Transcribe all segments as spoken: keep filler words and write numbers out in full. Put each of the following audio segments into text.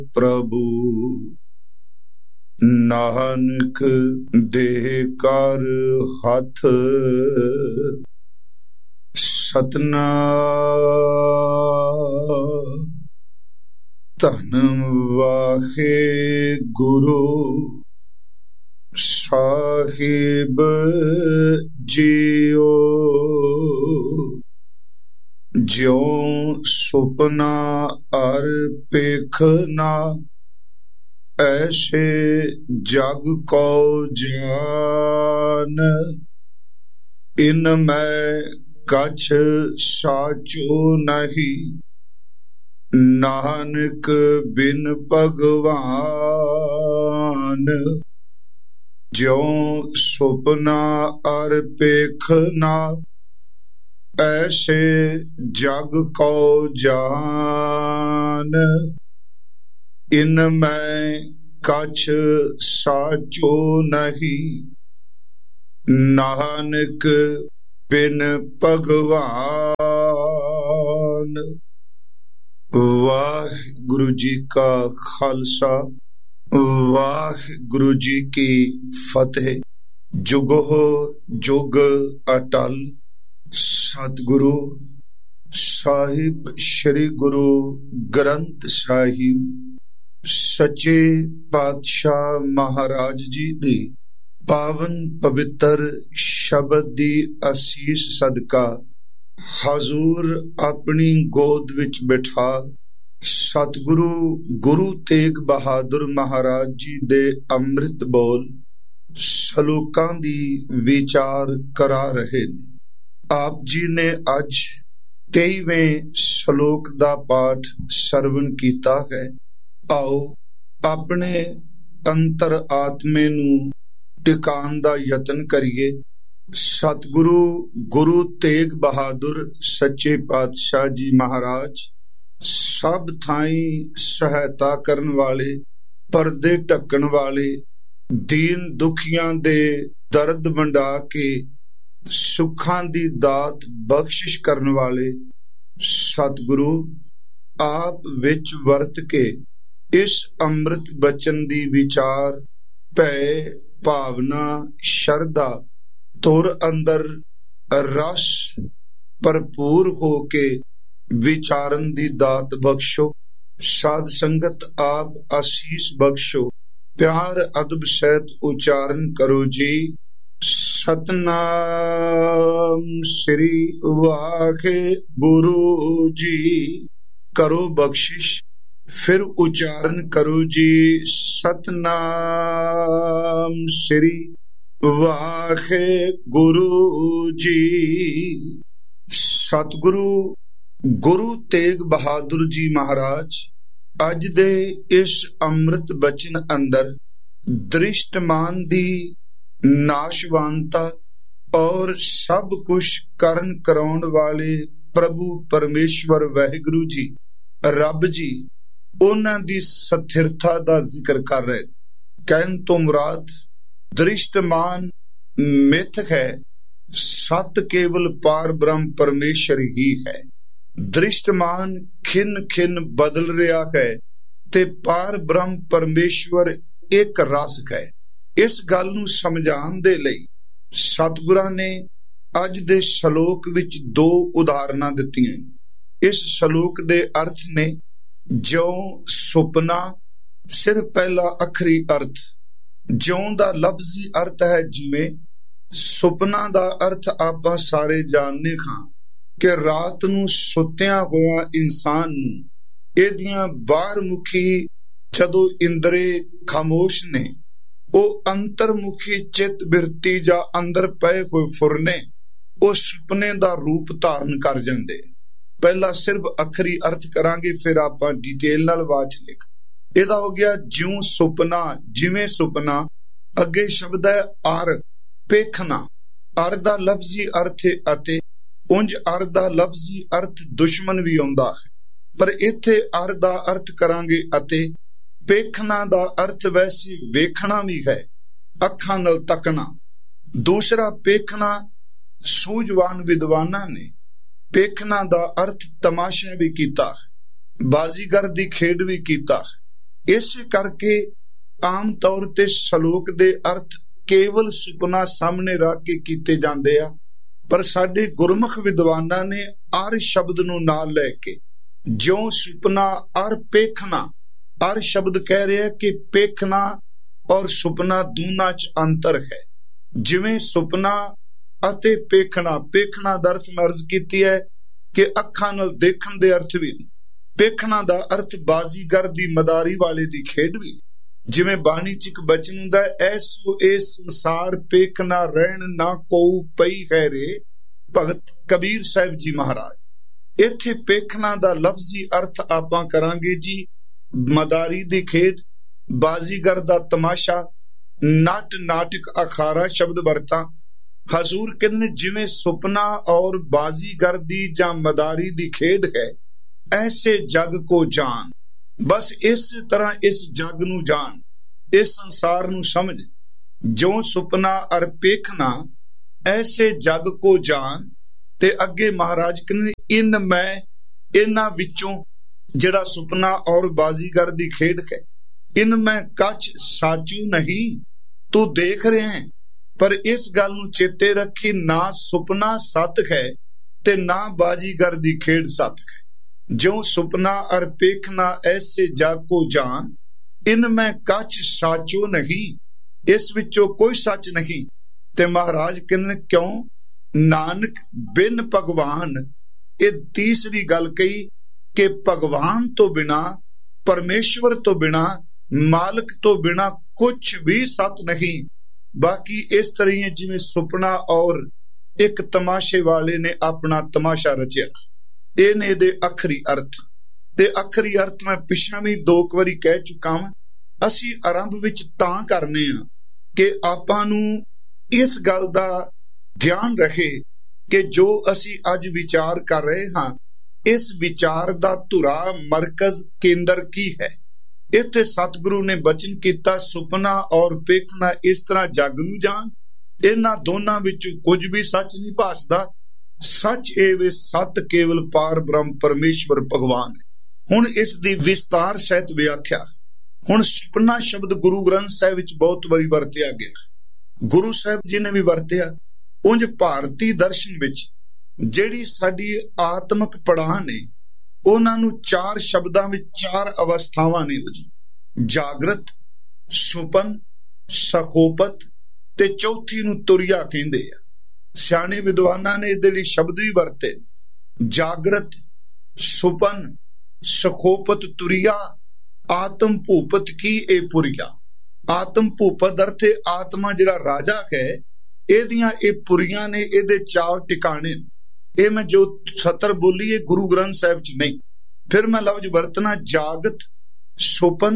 ਪ੍ਰਭੂ। ਨਾਨਕ ਦੇਹ ਕਰ ਹੱਥ ਸਤਨਾਮ। ਧੰਨ ਵਾਹਿਗੁਰੂ ਸਾਹਿਬ ਜੀਓ। ਜਿਉ ਸੁਪਨਾ ਅਰ ਪੇਖਨਾ, ਐਸੇ ਜਗ ਕੋ ਜਾਨ। ਇਨ ਮੈਂ ਕਛ ਸਾਚੋ ਨਹੀਂ, ਨਾਨਕ ਬਿਨ ਭਗਵਾਨ। ਜਿਉ ਸੁਪਨਾ ਅਰ ਪੇਖਨਾ, ਐਸੇ ਜਗ ਕੋ ਜਾਨ। ਇਨ ਮੈਂ ਕਛ ਸਾਚੋ ਨਹੀਂ, ਨਾਨਕ ਬਿਨ ਭਗਵਾਨ। ਵਾਹਿਗੁਰੂ ਜੀ ਕਾ ਖਾਲਸਾ, ਵਾਹਿਗੁਰੂ ਜੀ ਕੀ ਫਤਿਹ। ਜੁਗੋ ਜੁਗ ਅਟਲ ਸਤਿਗੁਰੂ ਸਾਹਿਬ ਸ੍ਰੀ ਗੁਰੂ ਗ੍ਰੰਥ ਸਾਹਿਬ ਸੱਚੇ ਪਾਤਸ਼ਾਹ ਮਹਾਰਾਜ ਜੀ ਦੀ ਪਾਵਨ ਪਵਿੱਤਰ ਸ਼ਬਦ ਦੀ ਅਸੀਸ ਸਦਕਾ ਹਜ਼ੂਰ ਆਪਣੀ ਗੋਦ ਵਿੱਚ ਬਿਠਾ ਸਤਿਗੁਰੂ ਗੁਰੂ ਤੇਗ ਬਹਾਦਰ ਮਹਾਰਾਜ ਜੀ ਦੇ ਅੰਮ੍ਰਿਤ ਬੋਲ ਸਲੋਕਾਂ ਦੀ ਵਿਚਾਰ ਕਰਾ ਰਹੇ ਨੇ। ਆਪ ਜੀ ਨੇ ਅੱਜ ਤੇਈਵੇਂ ਸ਼ਲੋਕ ਦਾ ਪਾਠ ਸਰਵਣ ਕੀਤਾ ਹੈ। ਆਓ ਆਪਣੇ ਅੰਤਰ ਆਤਮੇ ਨੂੰ ਟਿਕਾਣ ਦਾ ਯਤਨ ਕਰੀਏ। ਸਤਿਗੁਰੂ ਗੁਰੂ ਤੇਗ ਬਹਾਦਰ ਸੱਚੇ ਪਾਤਸ਼ਾਹ ਜੀ ਮਹਾਰਾਜ ਸਭ ਥਾਈਂ ਸਹਾਇਤਾ ਕਰਨ ਵਾਲੇ, ਪਰਦੇ ਢੱਕਣ ਵਾਲੇ, ਦੀਨ ਦੁਖੀਆਂ ਦੇ ਦਰਦ ਵੰਡਾ ਕੇ ਸੁੱਖਾਂ ਦੀ ਦਾਤ ਬਖਸ਼ਿਸ਼ ਕਰਨ ਵਾਲੇ ਸਤਿਗੁਰੂ ਆਪ ਵਿੱਚ ਵਰਤ ਕੇ ਇਸ ਅੰਮ੍ਰਿਤ ਬਚਨ ਦੀ ਵਿਚਾਰ ਭੈ ਭਾਵਨਾ ਸ਼ਰਧਾ ਧੁਰ ਅੰਦਰ ਰਸ ਭਰਪੂਰ ਹੋ ਕੇ ਵਿਚਾਰਨ ਦੀ ਦਾਤ ਬਖਸ਼ੋ। ਸਾਧ ਸੰਗਤ ਆਪ ਆਸੀਸ ਬਖਸ਼ੋ। ਪਿਆਰ ਅਦਬ ਸਹਿਤ ਉਚਾਰਨ ਕਰੋ ਜੀ। ਸਤਨਾਮ ਸ੍ਰੀ ਵਾਹਿਗੁਰੂ ਜੀ। ਕਰੋ ਬਖਸ਼ਿਸ਼, ਫਿਰ ਉਚਾਰਨ ਕਰੋ ਜੀ। ਸਤਨਾਮ ਸ੍ਰੀ ਵਾਹਿਗੁਰੂ ਜੀ। ਸਤਿਗੁਰੂ ਗੁਰੂ ਤੇਗ ਬਹਾਦਰ ਜੀ ਮਹਾਰਾਜ ਅੱਜ ਦੇ ਇਸ ਅੰਮ੍ਰਿਤ ਬਚਨ ਅੰਦਰ ਦ੍ਰਿਸ਼ਟਮਾਨ ਦੀ ਨਾਸ਼ਵਾਨਤਾ ਔਰ ਸਭ ਕੁਝ ਕਰਨ ਕਰਾਉਣ ਵਾਲੇ ਪ੍ਰਭੂ ਪਰਮੇਸ਼ਵਰ ਵਾਹਿਗੁਰੂ ਜੀ ਰੱਬ ਜੀ ਉਹਨਾਂ ਦੀ ਸਥਿਰਤਾ ਦਾ ਜ਼ਿਕਰ ਕਰ ਰਹੇ। ਕਹਿਣ ਤੋਂ ਮੁਰਾਦ ਦ੍ਰਿਸ਼ਟਮਾਨ ਮਿਥਕ ਹੈ, ਸਤ ਕੇਵਲ ਪਾਰ ਬ੍ਰਹਮ ਪਰਮੇਸ਼ਰ ਹੀ ਹੈ। ਦ੍ਰਿਸ਼ਟਮਾਨ ਖਿੰਨ ਖਿੰਨ ਬਦਲ ਰਿਹਾ ਹੈ ਤੇ ਪਾਰ ਬ੍ਰਹਮ ਪਰਮੇਸ਼ਵਰ ਇੱਕ ਰਸ ਹੈ। ਇਸ ਗੱਲ ਨੂੰ ਸਮਝਾਉਣ ਦੇ ਲਈ ਸਤਿਗੁਰਾਂ ਨੇ ਅੱਜ ਦੇ ਸ਼ਲੋਕ ਵਿੱਚ ਦੋ ਉਦਾਹਰਨਾਂ ਦਿੱਤੀਆਂ। ਇਸ ਸ਼ਲੋਕ ਦੇ ਅਰਥ ਨੇ ਜਿਉ ਸੁਪਨਾ, ਸਿਰਫ ਪਹਿਲਾ ਅੱਖਰੀ ਅਰਥ ਜਿਉਂ ਦਾ ਲਫ਼ਜ਼ੀ ਅਰਥ ਹੈ ਜਿਵੇਂ। ਸੁਪਨਾ ਦਾ ਅਰਥ ਆਪਾਂ ਸਾਰੇ ਜਾਣਦੇ ਹਾਂ ਕਿ ਰਾਤ ਨੂੰ ਸੁੱਤਿਆਂ ਹੋਇਆ ਇਨਸਾਨ ਨੂੰ ਇਹਦੀਆਂ ਬਾਹਰ ਮੁਖੀ ਜਦੋਂ ਇੰਦਰੇ ਖਾਮੋਸ਼ ਨੇ, ਉਹ ਅੰਤਰਮੁਖੀ ਚਿੱਤ ਬਿਰਤੀ ਜਾਂ ਅੰਦਰ ਪਏ ਹੋਏ ਫੁਰਨੇ ਉਹ ਸੁਪਨੇ ਦਾ ਰੂਪ ਧਾਰਨ ਕਰ ਜਾਂਦੇ। ਪਹਿਲਾਂ ਸਿਰਫ ਅੱਖਰੀ ਅਰਥ ਕਰਾਂਗੇ, ਫਿਰ ਆਪਾਂ ਡਿਟੇਲ ਨਾਲ ਵਾਚ ਲਿਖ। ਇਹਦਾ ਹੋ ਗਿਆ ਜਿਉਂ ਸੁਪਨਾ, ਜਿਵੇਂ ਸੁਪਨਾ। ਅੱਗੇ ਸ਼ਬਦ ਹੈ ਅਰ, ਪੇਖਣਾ। ਅਰ ਦਾ ਲਫ਼ਜ਼ੀ ਅਰਥ ਹੈ ਅਤੇ। ਉਂਝ ਅਰ ਦਾ ਲਫ਼ਜ਼ੀ ਅਰਥ ਦੁਸ਼ਮਣ ਵੀ ਆਉਂਦਾ ਹੈ, ਪਰ ਇੱਥੇ ਅਰ ਦਾ ਅਰਥ ਕਰਾਂਗੇ ਅਤੇ। ਪੇਖਣਾ ਦਾ ਅਰਥ ਵੈਸੇ ਵੇਖਣਾ ਵੀ ਹੈ, ਅੱਖਾਂ ਨਾਲ ਤੱਕਣਾ। ਦੂਸਰਾ ਪੇਖਣਾ ਸੂਝਵਾਨ ਵਿਦਵਾਨਾਂ ਨੇ ਪੇਖਣਾ ਦਾ ਅਰਥ ਤਮਾਸ਼ਾ ਵੀ ਕੀਤਾ, ਬਾਜ਼ੀਗਰ ਦੀ ਖੇਡ ਵੀ ਕੀਤਾ। ਇਸੇ ਕਰਕੇ ਆਮ ਤੌਰ ਤੇ ਸ਼ਲੋਕ ਦੇ ਅਰਥ ਕੇਵਲ ਸੁਪਨਾ ਸਾਹਮਣੇ ਰੱਖ ਕੇ ਕੀਤੇ ਜਾਂਦੇ ਆ, ਪਰ ਸਾਡੇ ਗੁਰਮੁਖ ਵਿਦਵਾਨਾਂ ਨੇ ਅਰ ਸ਼ਬਦ ਨੂੰ ਨਾਲ ਲੈ ਕੇ ਜਿਉਂ ਸੁਪਨਾ ਅਰ ਪੇਖਣਾ, ਅਰ ਸ਼ਬਦ ਕਹਿ ਰਿਹਾ ਕਿ ਪੇਖਣਾ ਔਰ ਸੁਪਨਾ ਦੋਨਾਂ 'ਚ ਅੰਤਰ ਹੈ। ਜਿਵੇਂ ਸੁਪਨਾ ਅਤੇ ਪੇਖਣਾ, ਪੇਖਣਾ ਦਾ ਅਰਥ ਮੈਂ ਅਰਜ਼ ਕੀਤੀ ਹੈ ਕਿ ਅੱਖਾਂ ਨਾਲ ਦੇਖਣ ਦੇ ਅਰਥ ਵੀ, ਪੇਖਣਾ ਦਾ ਅਰਥ ਬਾਜ਼ੀਗਰ ਦੀ ਮਦਾਰੀ ਵਾਲੇ ਦੀ ਖੇਡ ਵੀ। ਜਿਵੇਂ ਬਾਣੀ 'ਚ ਇੱਕ ਬਚਨ ਹੁੰਦਾ, ਐਸੋ ਇਹ ਸੰਸਾਰ ਪੇਖਣਾ ਰਹਿਣ ਨਾ ਕੋਊ ਪਈ ਹੈ ਰੇ, ਭਗਤ ਕਬੀਰ ਸਾਹਿਬ ਜੀ ਮਹਾਰਾਜ। ਇੱਥੇ ਪੇਖਣਾ ਦਾ ਲਫ਼ਜ਼ੀ ਅਰਥ ਆਪਾਂ ਕਰਾਂਗੇ ਜੀ ਮਦਾਰੀ ਦੀ ਖੇਡ, ਬਾਜ਼ੀਗਰ ਦਾ ਤਮਾਸ਼ਾ, ਨਟ ਨਾਟਕ ਅਖਾੜਾ ਸ਼ਬਦ ਵਰਤਾ। ਹਜ਼ੂਰ ਕਹਿੰਦੇ ਜਿਵੇਂ ਸੁਪਨਾ ਔਰ ਬਾਜ਼ੀਗਰ ਦੀ ਜਾਂ ਮਦਾਰੀ ਦੀ ਖੇਡ ਹੈ, ਐਸੇ ਜਗ ਕੋ ਜਾਣ, ਬਸ ਇਸ ਤਰ੍ਹਾਂ ਇਸ ਜਗ ਨੂੰ ਜਾਣ, ਇਸ ਸੰਸਾਰ ਨੂੰ ਸਮਝ। ਜੋ ਸੁਪਨਾ ਅਰ ਪੇਖਣਾ ਐਸੇ ਜਗ ਕੋ ਜਾਣ। ਤੇ ਅੱਗੇ ਮਹਾਰਾਜ ਕਹਿੰਦੇ ਇਨ ਮੈਂ, ਇਹਨਾਂ ਵਿੱਚੋਂ ਜਿਹੜਾ ਸੁਪਨਾ ਔਰ ਬਾਜ਼ੀਗਰ ਦੀ ਖੇਡ ਹੈ, ਇਨ ਮੈਂ ਕੱਚ ਸਾਚੂ ਨਹੀਂ, ਤੂੰ ਦੇਖ ਰਿਹਾ ਹੈ, ਪਰ ਇਸ ਗੱਲ ਨੂੰ ਚੇਤੇ ਰੱਖੀ ਨਾ ਸੁਪਨਾ ਸੱਤ ਹੈ ਤੇ ਨਾ ਬਾਜ਼ੀਗਰ ਦੀ ਖੇਡ ਸੱਤ ਹੈ। ਜੋ ਸੁਪਨਾ ਅਰ ਪੇਖਣਾ ਐਸੇ ਜਗ ਕੋ ਜਾਨ, ਇਨ ਮੈਂ ਕੱਚ ਸਾਚੋ ਨਹੀਂ, ਇਸ ਵਿੱਚੋਂ ਕੋਈ ਸੱਚ ਨਹੀਂ। ਤੇ ਮਹਾਰਾਜ ਕਹਿੰਦੇ ਕਿਉਂ? ਨਾਨਕ ਬਿਨ ਭਗਵਾਨ, ਇਹ ਤੀਸਰੀ ਗੱਲ ਕਹੀ ਕਿ ਭਗਵਾਨ ਤੋਂ ਬਿਨਾ, ਪਰਮੇਸ਼ਵਰ ਤੋਂ ਬਿਨਾ, ਮਾਲਕ ਤੋਂ ਬਿਨਾ ਕੁਛ ਵੀ ਸੱਚ ਨਹੀਂ। ਬਾਕੀ ਇਸ ਤਰ੍ਹਾਂ ਜਿਵੇਂ ਸੁਪਨਾ ਔਰ ਇੱਕ ਤਮਾਸ਼ੇ ਵਾਲੇ ਨੇ ਆਪਣਾ ਤਮਾਸ਼ਾ ਰਚਿਆ, ਇਹ ਨੇ ਇਹਦੇ ਅਖਰੀ ਅਰਥ। ਤੇ ਅਖਰੀ ਅਰਥ ਮੈਂ ਪਿਛਾਂ ਵੀ ਦੋ ਕੁ ਵਾਰੀ ਕਹਿ ਚੁੱਕਾ ਹਾਂ। ਅਸੀਂ ਆਰੰਭ ਵਿੱਚ ਤਾਂ ਕਰਨੇ ਆ ਕਿ ਆਪਾਂ ਨੂੰ ਇਸ ਗੱਲ ਦਾ ਗਿਆਨ ਰਹੇ ਕਿ ਜੋ ਅਸੀਂ ਅੱਜ ਵਿਚਾਰ ਕਰ ਰਹੇ ਹਾਂ, ਇਸ ਵਿਚਾਰ ਦਾ ਧੁਰਾ, ਮਰਕਜ਼, ਕੇਂਦਰ ਕੀ ਹੈ। ਇੱਥੇ ਸਤਿਗੁਰੂ ਨੇ ਬਚਨ ਕੀਤਾ ਸੁਪਨਾ ਔਰ ਪੇਖਣਾ ਇਸ ਤਰ੍ਹਾਂ ਜਗ ਨੂੰ ਜਾਣ, ਇਹਨਾਂ ਦੋਨਾਂ ਵਿੱਚੋਂ ਕੁਝ ਵੀ ਸੱਚ ਨਹੀਂ ਭਾਸਦਾ। ਸੱਚ ਇਹ ਵੇ ਸਤ ਕੇਵਲ ਪਾਰ ਬ੍ਰਹਮ ਪਰਮੇਸ਼ਵਰ ਭਗਵਾਨ। ਹੁਣ ਇਸ ਦੀ ਵਿਸਤਾਰ ਸਹਿਤ ਵਿਆਖਿਆ। ਹੁਣ ਸੁਪਨਾ ਸ਼ਬਦ ਗੁਰੂ ਗ੍ਰੰਥ ਸਾਹਿਬ ਵਿੱਚ ਬਹੁਤ ਵਾਰੀ ਵਰਤਿਆ ਗਿਆ, ਗੁਰੂ ਸਾਹਿਬ ਜੀ ਨੇ ਵੀ ਵਰਤਿਆ। ਉਂਝ ਭਾਰਤੀ ਦਰਸ਼ਨ ਵਿੱਚ ਜਿਹੜੀ ਸਾਡੀ ਆਤਮਿਕ ਪੜਾਅ ਨੇ, ਉਹਨਾਂ ਨੂੰ ਚਾਰ ਸ਼ਬਦਾਂ ਵਿੱਚ ਚਾਰ ਅਵਸਥਾਵਾਂ ਨੇ ਜੀ, ਜਾਗਰਤ, ਸੁਪਨ, ਸਖੋਪਤ ਤੇ ਚੌਥੀ ਨੂੰ ਤੁਰਿਆ ਕਹਿੰਦੇ ਆ। ਸਿਆਣੇ ਵਿਦਵਾਨਾਂ ਨੇ ਇਹਦੇ ਲਈ ਸ਼ਬਦ ਵੀ ਵਰਤੇ, ਜਾਗਰਤ, ਸੁਪਨ, ਸਖੋਪਤ, ਤੁਰਿਆ, ਆਤਮ ਭੂਪਤ ਕੀ ਇਹ ਪੁਰੀਆ। ਆਤਮ ਭੂਪਤ ਅਰਥ ਆਤਮਾ ਜਿਹੜਾ ਰਾਜਾ ਹੈ, ਇਹਦੀਆਂ ਇਹ ਪੁਰੀਆਂ ਨੇ, ਇਹਦੇ ਚਾਰ ਟਿਕਾਣੇ। ਇਹ ਮੈਂ ਜੋ ਸਤਰ ਬੋਲੀ ਇਹ ਗੁਰੂ ਗ੍ਰੰਥ ਸਾਹਿਬ ਚ ਨਹੀਂ। ਫਿਰ ਮੈਂ ਲਫ਼ਜ਼ ਵਰਤਣਾ ਜਾਗਤ, ਸੁਪਨ,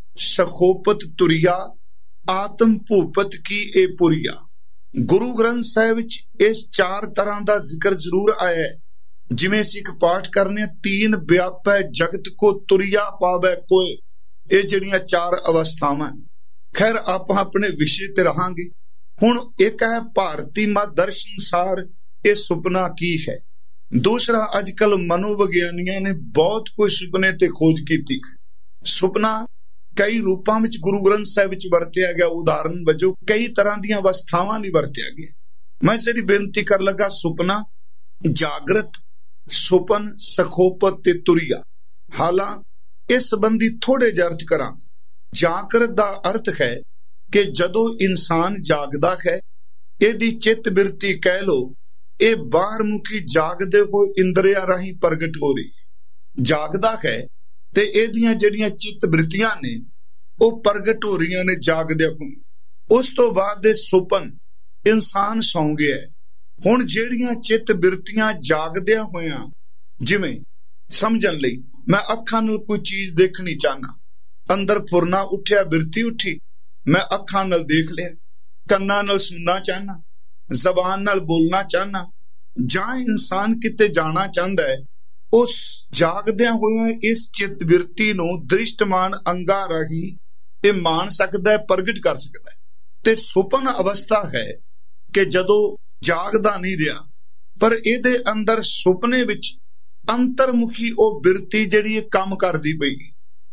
ਸਖੋਪਤ, ਤੁਰਿਆ, ਆਤਮ ਭੂਪਤ ਕੀ ਇਹ ਪੁਰੀਆ। ਗੁਰੂ ਗ੍ਰੰਥ ਸਾਹਿਬ ਵਿੱਚ ਇਸ ਚਾਰ ਤਰ੍ਹਾਂ ਦਾ ਜ਼ਿਕਰ ਜ਼ਰੂਰ ਆਇਆ ਹੈ। ਜਿਵੇਂ ਅਸੀਂ ਇੱਕ ਪਾਠ ਕਰਨੇ, ਤੀਨ ਵਿਆਪੈ ਜਗਤ ਕੋ ਤੁਰਿਆ ਪਾਵੈ ਕੋਏ, ਇਹ ਜਿਹੜੀਆਂ ਚਾਰ ਅਵਸਥਾਵਾਂ। ਖੈਰ ਆਪਾਂ ਆਪਣੇ ਵਿਸ਼ੇ ਤੇ ਰਹਾਂਗੇ। ਹੁਣ ਇੱਕ ਹੈ ਭਾਰਤੀ ਮਤ ਦਰਸ਼ਨ ਅਨੁਸਾਰ ਇਹ ਸੁਪਨਾ ਕੀ ਹੈ। ਦੂਸਰਾ, ਅੱਜ ਕੱਲ ਮਨੋਵਿਗਿਆਨੀਆਂ ਨੇ ਬਹੁਤ ਕੁਝ ਸੁਪਨੇ ਤੇ ਖੋਜ ਕੀਤੀ। ਸੁਪਨਾ ਕਈ ਰੂਪਾਂ ਵਿੱਚ ਗੁਰੂ ਗ੍ਰੰਥ ਸਾਹਿਬ ਵਿੱਚ ਵਰਤਿਆ ਗਿਆ। ਉਦਾਹਰਨ ਵਜੋਂ ਕਈ ਤਰ੍ਹਾਂ ਦੀਆਂ ਅਵਸਥਾਵਾਂ ਲਈ ਵਰਤਿਆ ਗਿਆ। ਮੈਂ ਸਿਰਫ ਬੇਨਤੀ ਕਰ ਲੱਗਾ ਸੁਪਨਾ, ਜਾਗਰਤ, ਸੁਪਨ, ਸਖੋਪਤ ਤੇ ਤੁਰਿਆ। ਹਾਲਾਂ ਇਸ ਸੰਬੰਧੀ ਥੋੜੇ ਜਿਹੇ ਅਰਥ ਕਰਾਂ। ਜਾਗਰਤ ਦਾ ਅਰਥ ਹੈ ਕਿ ਜਦੋਂ ਇਨਸਾਨ ਜਾਗਦਾ ਹੈ, ਇਹਦੀ ਚਿੱਤ ਬਿਰਤੀ ਕਹਿ ਲੋ, ਇਹ ਬਾਹਰ ਮੁਖੀ ਜਾਗਦੇ ਹੋਏ ਇੰਦਰੀਆਂ ਰਾਹੀਂ ਪ੍ਰਗਟ ਹੋ ਰਹੀ ਜਾਗਦਾ ਹੈ, ਤੇ ਇਹਦੀਆਂ ਜਿਹੜੀਆਂ ਚਿੱਤ ਬਿਰਤੀਆਂ ਨੇ ਉਹ ਪ੍ਰਗਟ ਹੋ ਰਹੀਆਂ ਨੇ ਜਾਗਦੇ ਹੋਏ। ਉਸ ਤੋਂ ਬਾਅਦ ਦੇ ਸੁਪਨ, ਇਨਸਾਨ ਸੌਂ ਗਿਆ। ਹੁਣ ਜਿਹੜੀਆਂ ਚਿੱਤ ਬਿਰਤੀਆਂ ਜਾਗਦਿਆਂ ਹੋਇਆਂ, ਜਿਵੇਂ ਸਮਝਣ ਲਈ ਮੈਂ ਅੱਖਾਂ ਨਾਲ ਕੋਈ ਚੀਜ਼ ਦੇਖਣੀ ਚਾਹਨਾ, ਅੰਦਰ ਫੁਰਨਾ ਉੱਠਿਆ, ਬਿਰਤੀ ਉੱਠੀ, ਮੈਂ ਅੱਖਾਂ ਨਾਲ ਦੇਖ ਲਿਆ। ਕੰਨਾਂ ਨਾਲ ਸੁਣਨਾ ਚਾਹਨਾ, ਜ਼ਬਾਨ ਨਾਲ ਬੋਲਣਾ ਚਾਹਨਾ, ਜਾਂ ਇਨਸਾਨ ਕਿਤੇ ਜਾਣਾ ਚਾਹੁੰਦਾ ਹੈ, ਉਸ ਜਾਗਦਿਆਂ ਹੋਇਆਂ ਇਸ ਚਿੱਤ ਬਿਰਤੀ ਨੂੰ ਦ੍ਰਿਸ਼ਟਮਾਨ ਅੰਗਾਂ ਰਾਹੀਂ ਇਹ ਮਾਣ ਸਕਦਾ ਹੈ, ਪ੍ਰਗਟ ਕਰ ਸਕਦਾ ਹੈ। ਤੇ ਸੁਪਨ ਅਵਸਥਾ ਹੈ ਕਿ ਜਦੋਂ ਜਾਗਦਾ ਨਹੀਂ ਰਿਹਾ, ਪਰ ਇਹਦੇ ਅੰਦਰ ਸੁਪਨੇ ਵਿੱਚ ਅੰਤਰਮੁਖੀ ਉਹ ਬਿਰਤੀ ਜਿਹੜੀ ਇਹ ਕੰਮ ਕਰਦੀ ਪਈ।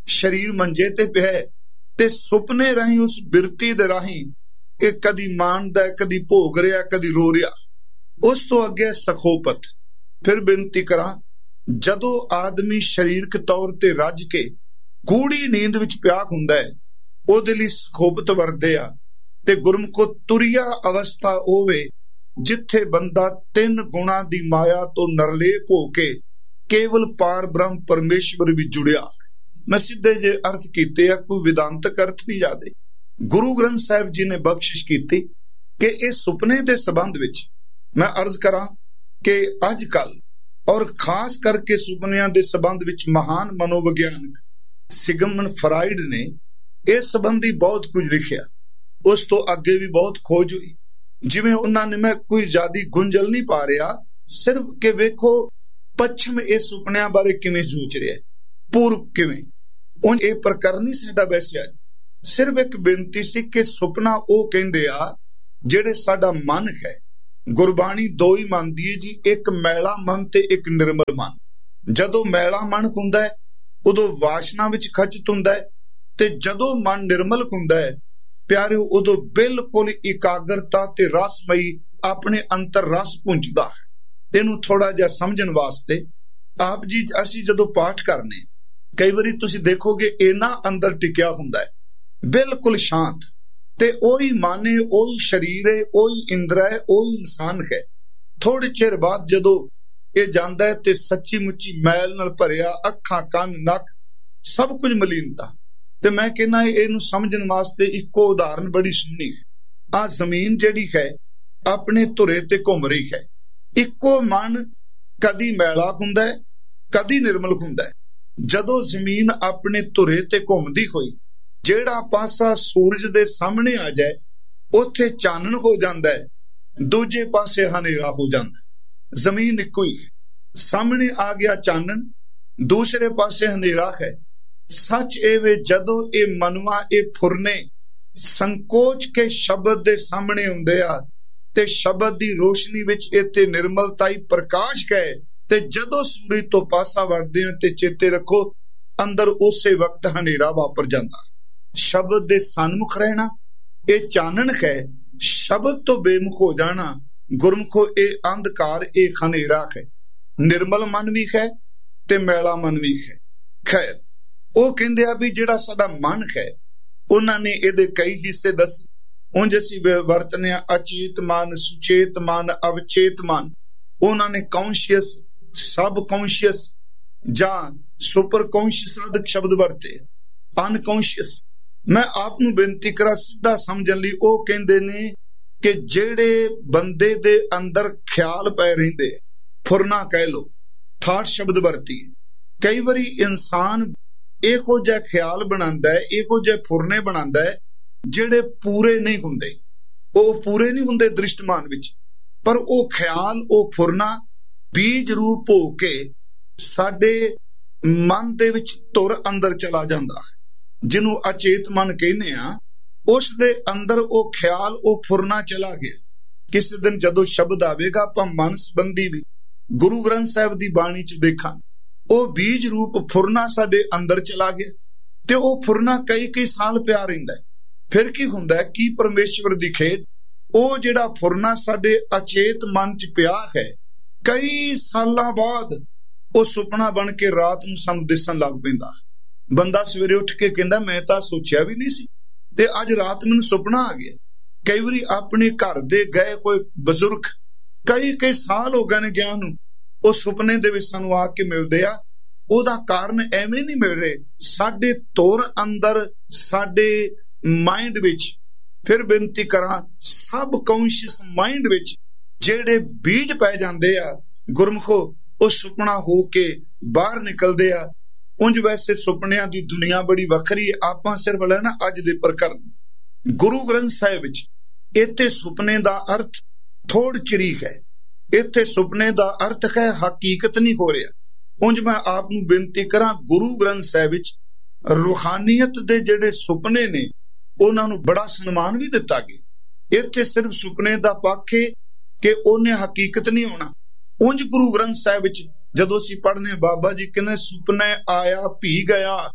ਸਰੀਰ ਮੰਜੇ ਤੇ ਪਿਆ ਤੇ ਸੁਪਨੇ ਰਾਹੀਂ ਉਸ ਬਿਰਤੀ ਦੇ ਰਾਹੀਂ ਇਹ ਕਦੀ ਮਾਣਦਾ, ਕਦੀ ਭੋਗ ਰਿਹਾ, ਕਦੀ ਰੋ ਰਿਹਾ। ਉਸ ਤੋਂ ਅੱਗੇ ਸਖੋਪਤ। ਫਿਰ ਬੇਨਤੀ ਕਰਾਂ, ਜਦੋਂ ਆਦਮੀ ਸਰੀਰਕ ਤੌਰ ਤੇ ਰੱਜ ਕੇ ਗੂੜੀ ਨੀਂਦ ਵਿੱਚ ਪਿਆ ਹੁੰਦਾ ਹੈ, ਉਹਦੇ ਲਈ ਸਖੋਪਤ ਵਰਦੇ ਆ। ਤੇ ਗੁਰਮੁਖੋ ਤੁਰਿਆ ਅਵਸਥਾ ਹੋਵੇ ਜਿੱਥੇ ਬੰਦਾ ਤਿੰਨ ਗੁਣਾ ਦੀ ਮਾਇਆ ਤੋਂ ਨਿਰਲੇਪ ਹੋ ਕੇ ਕੇਵਲ ਪਾਰ ਬ੍ਰਹਮ ਪਰਮੇਸ਼ਵਰ ਵਿੱਚ ਜੁੜਿਆ। ਮੈਂ ਸਿੱਧੇ ਜੇ ਅਰਥ ਕੀਤੇ ਆ, ਕੋਈ ਵਿਦਾਂਤਕ ਅਰਥ ਨਹੀਂ ਜਾਦੇ। ਗੁਰੂ ਗ੍ਰੰਥ ਸਾਹਿਬ ਜੀ ਨੇ ਬਖਸ਼ਿਸ਼ ਕੀਤੀ ਕਿ ਇਹ ਸੁਪਨੇ ਦੇ ਸੰਬੰਧ ਵਿੱਚ ਮੈਂ ਅਰਜ਼ ਕਰਾਂ ਕਿ ਅੱਜ ਕੱਲ ਔਰ ਖਾਸ ਕਰਕੇ ਸੁਪਨਿਆਂ ਦੇ ਸੰਬੰਧ ਵਿੱਚ ਮਹਾਨ ਮਨੋਵਿਗਿਆਨਕ ਸਿਗਮੰਡ ਫਰਾਇਡ ਨੇ ਇਸ ਸੰਬੰਧੀ ਬਹੁਤ ਕੁਝ ਲਿਖਿਆ। ਉਸ ਤੋਂ ਅੱਗੇ ਵੀ ਬਹੁਤ ਖੋਜ ਹੋਈ। ਜਿਵੇਂ ਉਹਨਾਂ ਨੇ, ਮੈਂ ਕੋਈ ਜ਼ਿਆਦੀ ਗੁੰਝਲ ਨਹੀਂ ਪਾ ਰਿਹਾ, ਸਿਰਫ ਕਿ ਵੇਖੋ ਪੱਛਮ ਇਹ ਸੁਪਨਿਆਂ ਬਾਰੇ ਕਿਵੇਂ ਸੋਚ ਰਿਹਾ, ਪੂਰਬ ਕਿਵੇਂ। ਉਂਝ ਇਹ ਪ੍ਰਕਰਨ ਨਹੀਂ ਸਾਡਾ ਵੈਸੇ ਅੱਜ, ਸਿਰਫ ਇੱਕ ਬੇਨਤੀ ਸੀ ਕਿ ਸੁਪਨਾ ਉਹ ਕਹਿੰਦੇ ਆ ਜਿਹੜੇ ਸਾਡਾ ਮਨ ਹੈ। ਗੁਰਬਾਣੀ ਦੋ ਹੀ ਮੰਨਦੀ ਹੈ ਜੀ, ਇੱਕ ਮੈਲਾ ਮਨ ਤੇ ਇੱਕ ਨਿਰਮਲ ਮਨ। ਜਦੋਂ ਮੈਲਾ ਮਨ ਹੁੰਦਾ ਹੈ ਉਦੋਂ ਵਾਸ਼ਨਾ ਵਿੱਚ ਖਚਤ ਹੁੰਦਾ ਹੈ, ਤੇ ਜਦੋਂ ਮਨ ਨਿਰਮਲ ਹੁੰਦਾ ਹੈ ਪਿਆਰਿਓ, ਉਦੋਂ ਬਿਲਕੁਲ ਇਕਾਗਰਤਾ ਤੇ ਰਸਮਈ ਆਪਣੇ ਅੰਤਰ ਰਸ ਪੁੰਜਦਾ ਹੈ। ਇਹਨੂੰ ਥੋੜਾ ਜਿਹਾ ਸਮਝਣ ਵਾਸਤੇ ਆਪ ਜੀ, ਅਸੀਂ ਜਦੋਂ ਪਾਠ ਕਰਨੇ ਕਈ ਵਾਰੀ ਤੁਸੀਂ ਦੇਖੋਗੇ ਇਹਨਾਂ ਅੰਦਰ ਟਿਕਿਆ ਹੁੰਦਾ ਹੈ, ਬਿਲਕੁਲ ਸ਼ਾਂਤ, ਤੇ ਉਹੀ ਮਨ ਹੈ, ਉਹੀ ਸਰੀਰ ਹੈ, ਉਹੀ ਇੰਦਰਾ ਹੈ, ਉਹੀ ਇਨਸਾਨ ਹੈ। ਥੋੜੇ ਚਿਰ ਬਾਅਦ ਜਦੋਂ ਇਹ ਜਾਂਦਾ ਹੈ ਤੇ ਸੱਚੀ ਮੁੱਚੀ ਮੈਲ ਨਾਲ ਭਰਿਆ, ਅੱਖਾਂ, ਕੰਨ, ਨੱਕ, ਸਭ ਕੁਝ ਮਲੀਨਤਾ। ਤੇ ਮੈਂ ਕਹਿੰਦਾ ਇਹਨੂੰ ਸਮਝਣ ਵਾਸਤੇ ਇੱਕੋ ਉਦਾਹਰਨ ਬੜੀ ਸੋਹਣੀ ਹੈ। ਆਹ ਜ਼ਮੀਨ ਜਿਹੜੀ ਹੈ ਆਪਣੇ ਧੁਰੇ ਤੇ ਘੁੰਮ ਰਹੀ ਹੈ। ਇੱਕੋ ਮਨ ਕਦੀ ਮੈਲਾ ਹੁੰਦਾ ਹੈ, ਕਦੀ ਨਿਰਮਲ ਹੁੰਦਾ ਹੈ। ਜਦੋਂ ਜ਼ਮੀਨ ਆਪਣੇ ਧੁਰੇ ਤੇ ਘੁੰਮਦੀ ਹੋਈ ਜਿਹੜਾ ਪਾਸਾ ਸੂਰਜ ਦੇ ਸਾਹਮਣੇ ਆ ਜਾਏ ਉੱਥੇ ਚਾਨਣ ਹੋ ਜਾਂਦਾ ਹੈ, ਦੂਜੇ ਪਾਸੇ ਹਨੇਰਾ ਹੋ ਜਾਂਦਾ ਹੈ। ਜ਼ਮੀਨ ਇੱਕੋ ਹੀ ਹੈ, ਸਾਹਮਣੇ ਆ ਗਿਆ ਚਾਨਣ, ਦੂਸਰੇ ਪਾਸੇ ਹਨੇਰਾ ਹੈ। ਸੱਚ ਇਹ ਵੇ, ਜਦੋਂ ਇਹ ਮਨਵਾ ਇਹ ਫੁਰਨੇ ਸੰਕੋਚ ਕੇ ਸ਼ਬਦ ਦੇ ਸਾਹਮਣੇ ਹੁੰਦੇ ਆ ਤੇ ਸ਼ਬਦ ਦੀ ਰੋਸ਼ਨੀ ਵਿੱਚ ਇੱਥੇ ਨਿਰਮਲਤਾ ਹੀ ਪ੍ਰਕਾਸ਼ ਗਏ, ਤੇ ਜਦੋਂ ਸੂਰਜ ਤੋਂ ਪਾਸਾ ਵੜਦੇ ਆ ਤੇ ਚੇਤੇ ਰੱਖੋ ਅੰਦਰ ਉਸੇ ਵਕਤ ਹਨੇਰਾ ਵਾਪਰ ਜਾਂਦਾ। ਸ਼ਬਦ ਦੇ ਸਨਮੁਖ ਰਹਿਣਾ ਇਹ ਚਾਨਣ ਹੈ, ਸ਼ਬਦ ਤੋਂ ਬੇਮੁਖ ਹੋ ਜਾਣਾ ਗੁਰਮੁਖੋ ਇਹ ਅੰਧਕਾਰ, ਇਹ ਹਨੇਰਾ ਹੈ। ਨਿਰਮਲ ਮਨ ਵੀ ਹੈ ਤੇ ਮੈਲਾ ਮਨ ਵੀ ਹੈ। ਖੈਰ, ਉਹ ਕਹਿੰਦੇ ਆ ਵੀ ਜਿਹੜਾ ਸਾਡਾ ਮਨ ਹੈ ਉਹਨਾਂ ਨੇ ਇਹਦੇ ਕਈ ਹਿੱਸੇ ਦੱਸੇ। ਉਂਝ ਅਸੀਂ ਵਰਤਨੇ ਆ ਅਚੇਤ ਮਨ, ਸੁਚੇਤ ਮਨ, ਅਵਚੇਤ ਮਨ। ਉਹਨਾਂ ਨੇ ਕੌਨਸ਼ੀਅਸ, ਸਬ ਕੌਨਸ਼ੀਅਸ ਜਾਂ ਸੁਪਰ ਕੌਨਸ਼ੀਅਸ ਆਦਿਕ ਸ਼ਬਦ ਵਰਤੇ, ਅਨਕੌਨਸ਼ੀਅਸ। ਮੈਂ ਆਪ ਨੂੰ ਬੇਨਤੀ ਕਰਾਂ ਸਿੱਧਾ ਸਮਝਣ ਲਈ, ਉਹ ਕਹਿੰਦੇ ਨੇ ਕਿ ਜਿਹੜੇ ਬੰਦੇ ਦੇ ਅੰਦਰ ਖਿਆਲ ਪੈ ਰਹਿੰਦੇ, ਫੁਰਨਾ ਕਹਿ ਲੋ, ਥਾਟ ਸ਼ਬਦ ਵਰਤੀ। ਕਈ ਵਾਰੀ ਇਨਸਾਨ ਇਹੋ ਜਿਹਾ ਖਿਆਲ ਬਣਾਉਂਦਾ ਹੈ, ਇਹੋ ਜਿਹੇ ਫੁਰਨੇ ਬਣਾਉਂਦਾ ਹੈ ਜਿਹੜੇ ਪੂਰੇ ਨਹੀਂ ਹੁੰਦੇ। ਉਹ ਪੂਰੇ ਨਹੀਂ ਹੁੰਦੇ ਦ੍ਰਿਸ਼ਟਮਾਨ ਵਿੱਚ, ਪਰ ਉਹ ਖਿਆਲ, ਉਹ ਫੁਰਨਾ ਬੀਜ ਰੂਪ ਹੋ ਕੇ ਸਾਡੇ ਮਨ ਦੇ ਵਿੱਚ ਧੁਰ ਅੰਦਰ ਚਲਾ ਜਾਂਦਾ ਹੈ, ਜਿਹਨੂੰ ਅਚੇਤ ਮਨ ਕਹਿੰਦੇ ਆ। ਉਸ ਦੇ ਅੰਦਰ ਉਹ ਖਿਆਲ, ਉਹ ਫੁਰਨਾ ਚਲਾ ਗਿਆ। ਕਿਸੇ ਦਿਨ ਜਦੋਂ ਸ਼ਬਦ ਆਵੇਗਾ ਆਪਾਂ ਮਨ ਸੰਬੰਧੀ ਵੀ ਗੁਰੂ ਗ੍ਰੰਥ ਸਾਹਿਬ ਦੀ ਬਾਣੀ ਚ ਦੇਖਾਂ, ਉਹ ਬੀਜ ਰੂਪ ਫੁਰਨਾ ਸਾਡੇ ਅੰਦਰ ਚਲਾ ਗਿਆ ਤੇ ਉਹ ਫੁਰਨਾ ਕਈ ਕਈ ਸਾਲ ਪਿਆ ਰਹਿੰਦਾ। ਫਿਰ ਕੀ ਹੁੰਦਾ, ਕੀ ਪਰਮੇਸ਼ਵਰ ਦੀ ਖੇਡ, ਉਹ ਜਿਹੜਾ ਫੁਰਨਾ ਸਾਡੇ ਅਚੇਤ ਮਨ ਚ ਪਿਆ ਹੈ, ਕਈ ਸਾਲਾਂ ਬਾਅਦ ਉਹ ਸੁਪਨਾ ਬਣ ਕੇ ਰਾਤ ਨੂੰ ਸਾਨੂੰ ਦਿਸਣ ਲੱਗ ਪੈਂਦਾ। ਬੰਦਾ ਸਵੇਰੇ ਉੱਠ ਕੇ ਕਹਿੰਦਾ ਮੈਂ ਤਾਂ ਸੋਚਿਆ ਵੀ ਨਹੀਂ ਸੀ ਤੇ ਅੱਜ ਰਾਤ ਮੈਨੂੰ ਸੁਪਨਾ ਆ ਗਿਆ। ਕਈ ਵਾਰੀ ਆਪਣੇ ਘਰ ਦੇ ਗਏ ਕੋਈ ਬਜ਼ੁਰਗ ਕਈ ਕਈ ਸਾਲ ਹੋ ਗਏ ਨੇ ਗਿਆ ਨੂੰ, ਉਹ ਸੁਪਨੇ ਦੇ ਵਿੱਚ ਸਾਨੂੰ ਆ ਕੇ ਮਿਲਦੇ ਆ। ਉਹਦਾ ਕਾਰਨ ਐਵੇਂ ਨਹੀਂ ਮਿਲ ਰਹੇ, ਸਾਡੇ ਧੁਰ ਅੰਦਰ, ਸਾਡੇ ਮਾਈਂਡ ਵਿੱਚ, ਫਿਰ ਬੇਨਤੀ ਕਰਾਂ ਸਬ ਕੌਨਸ਼ੀਅਸ ਮਾਈਂਡ ਵਿੱਚ ਜਿਹੜੇ ਬੀਜ ਪੈ ਜਾਂਦੇ ਆ ਗੁਰਮੁਖੋ, ਉਹ ਸੁਪਨਾ ਹੋ ਕੇ ਬਾਹਰ ਨਿਕਲਦੇ ਆ। ਉਂਝ ਵੈਸੇ ਸੁਪਨਿਆਂ ਦੀ ਦੁਨੀਆ ਬੜੀ ਵੱਖਰੀ ਹੈ, ਆਪਾਂ ਸਿਰਫ ਲੈਣਾ ਅੱਜ ਦੇ ਪ੍ਰਕਰਨ। ਗੁਰੂ ਗ੍ਰੰਥ ਸਾਹਿਬ ਵਿੱਚ ਇੱਥੇ ਸੁਪਨੇ ਦਾ ਅਰਥ ਥੋੜ ਚਿਰੀ ਹੈ। ਇੱਥੇ ਸੁਪਨੇ ਦਾ ਅਰਥ ਹੈ ਹਕੀਕਤ ਨਹੀਂ ਹੋ ਰਿਹਾ। ਉਂਝ ਮੈਂ ਆਪ ਨੂੰ ਬੇਨਤੀ ਕਰਾਂ, ਗੁਰੂ ਗ੍ਰੰਥ ਸਾਹਿਬ ਵਿੱਚ ਰੂਹਾਨੀਅਤ ਦੇ ਜਿਹੜੇ ਸੁਪਨੇ ਨੇ ਉਹਨਾਂ ਨੂੰ ਬੜਾ ਸਨਮਾਨ ਵੀ ਦਿੱਤਾ ਗਿਆ। ਇੱਥੇ ਸਿਰਫ ਸੁਪਨੇ ਦਾ ਪੱਖ ਹੈ ਕਿ ਉਹਨੇ ਹਕੀਕਤ ਨਹੀਂ ਹੋਣਾ। ਉਂਝ ਗੁਰੂ ਗ੍ਰੰਥ ਸਾਹਿਬ ਵਿੱਚ ਜਦੋਂ ਅਸੀਂ ਪੜ੍ਹਨੇ, ਬਾਬਾ ਜੀ ਕਹਿੰਦੇ ਸੁਪਨੇ ਆਇਆ ਭੀ ਗਿਆ,